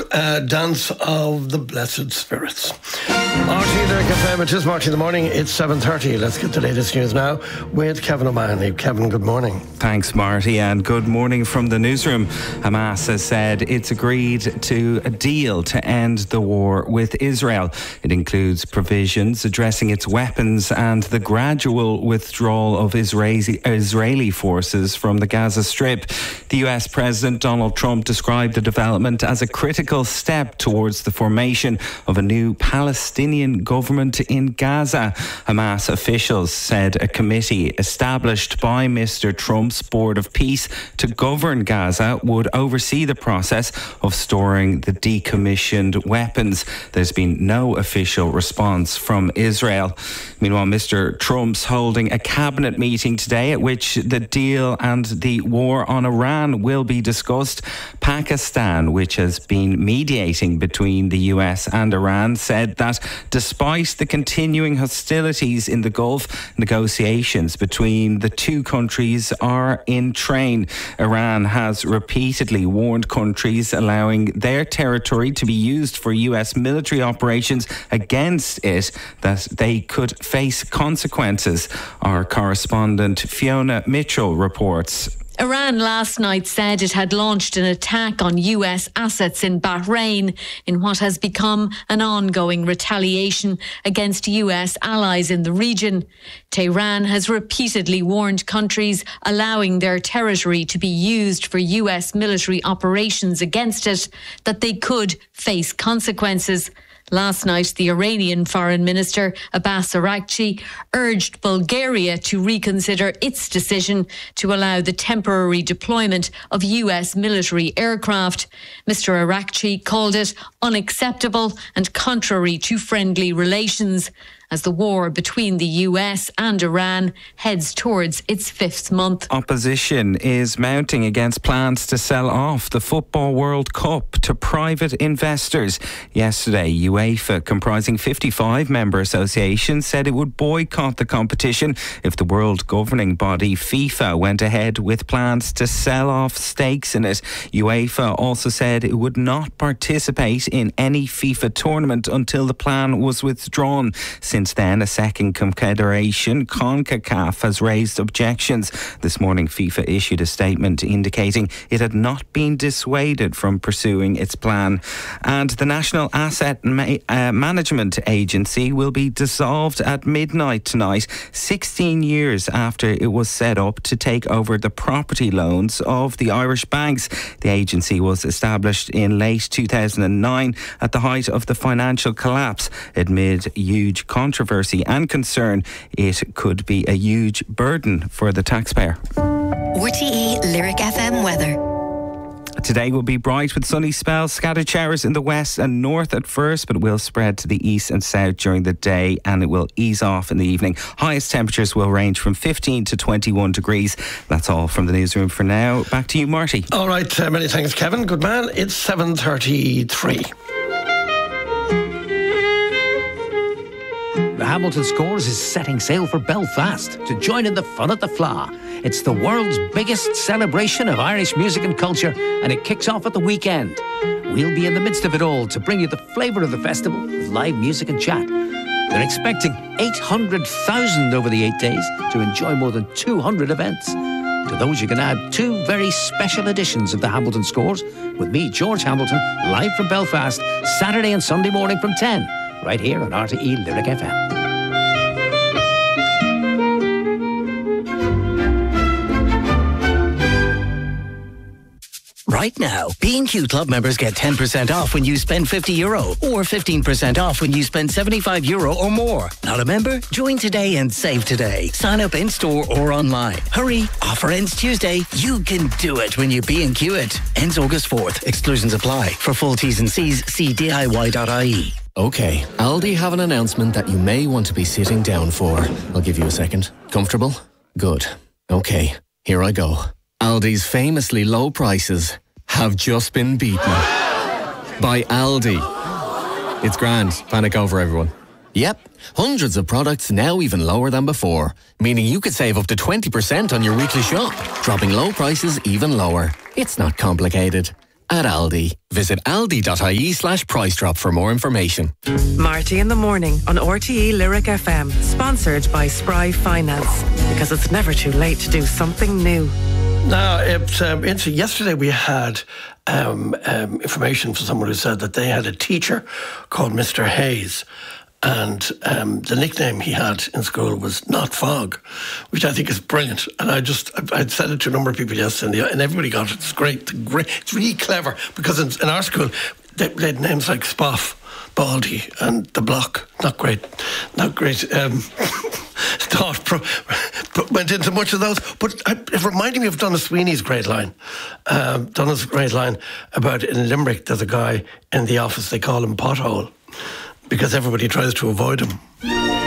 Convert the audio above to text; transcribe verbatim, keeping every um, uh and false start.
uh, Dance of the Blessed Spirits. R T Lyric F M, it is Marty in the morning. It's seven thirty. Let's get the latest news now with Kevin O'Mahony. Kevin, good morning. Thanks, Marty, and good morning from the newsroom. Hamas has said it's agreed to a deal to end the war with Israel. It includes provisions addressing its weapons and the gradual withdrawal of Israeli, Israeli forces from the Gaza Strip. The U S President Donald Trump described the development as a critical step towards the formation of a new Palestinian government in Gaza. Hamas officials said a committee established by Mister Trump's Board of Peace to govern Gaza would oversee the process of storing the decommissioned weapons. There's been no official response from Israel. Meanwhile, Mister Trump's holding a cabinet meeting today at which the deal and the war on Iran will be discussed. Pakistan, which has been mediating between the U S and Iran, said that despite the continuing hostilities in the Gulf, negotiations between the two countries are in train. Iran has repeatedly warned countries allowing their territory to be used for U S military operations against it that they could face consequences. Our correspondent Fiona Mitchell reports. Iran last night said it had launched an attack on U S assets in Bahrain in what has become an ongoing retaliation against U S allies in the region. Tehran has repeatedly warned countries allowing their territory to be used for U S military operations against it that they could face consequences. Last night, the Iranian Foreign Minister, Abbas Araghchi, urged Bulgaria to reconsider its decision to allow the temporary deployment of U S military aircraft. Mister Araghchi called it unacceptable and contrary to friendly relations, as the war between the U S and Iran heads towards its fifth month. Opposition is mounting against plans to sell off the Football World Cup to private investors. Yesterday, UEFA, comprising fifty-five member associations, said it would boycott the competition if the world governing body FIFA went ahead with plans to sell off stakes in it. UEFA also said it would not participate in any FIFA tournament until the plan was withdrawn. Since then, a second confederation, CONCACAF, has raised objections. This morning, FIFA issued a statement indicating it had not been dissuaded from pursuing its plan. And the National Asset Ma- uh, Management Agency will be dissolved at midnight tonight, sixteen years after it was set up to take over the property loans of the Irish banks. The agency was established in late two thousand nine at the height of the financial collapse. Amid huge controversy and concern, it could be a huge burden for the taxpayer. R T E Lyric F M weather. Today will be bright with sunny spells, scattered showers in the west and north at first, but will spread to the east and south during the day, and it will ease off in the evening. Highest temperatures will range from fifteen to twenty-one degrees. That's all from the newsroom for now. Back to you, Marty. All right, uh, many thanks, Kevin. Good man. It's seven thirty-three. The Hamilton Scores is setting sail for Belfast to join in the fun at the Fleadh. It's the world's biggest celebration of Irish music and culture, and it kicks off at the weekend. We'll be in the midst of it all to bring you the flavour of the festival with live music and chat. They're expecting eight hundred thousand over the eight days to enjoy more than two hundred events. To those, you can add two very special editions of the Hamilton Scores with me, George Hamilton, live from Belfast, Saturday and Sunday morning from ten, right here on R T E Lyric F M. Right now, B and Q Club members get ten percent off when you spend fifty euro or fifteen percent off when you spend seventy-five euro or more. Not a member? Join today and save today. Sign up in-store or online. Hurry, offer ends Tuesday. You can do it when you B and Q it. Ends August fourth. Exclusions apply. For full T's and C's, see D I Y dot I E. Okay, Aldi have an announcement that you may want to be sitting down for. I'll give you a second. Comfortable? Good. Okay, here I go. Aldi's famously low prices have just been beaten by Aldi. It's grand. Panic over, everyone. Yep, hundreds of products now even lower than before, meaning you could save up to twenty percent on your weekly shop, dropping low prices even lower. It's not complicated. at Aldi. Visit aldi.ie slash price drop for more information. Marty in the morning on R T E Lyric F M, sponsored by Spry Finance, because it's never too late to do something new. Now, it's, um, it's, yesterday we had um, um, information from someone who said that they had a teacher called Mister Hayes, and um, the nickname he had in school was Not Fog, which I think is brilliant. And I just, I'd said it to a number of people yesterday, and everybody got it. It's great. It's, great. It's really clever, because in, in our school, they, they had names like Spoff, Baldy, and The Block. Not great. Not great. Um, thought pro, pro, went into much of those, but I, it reminded me of Donna Sweeney's great line. Um, Donna's great line about in Limerick, there's a guy in the office, they call him Pothole, because everybody tries to avoid him.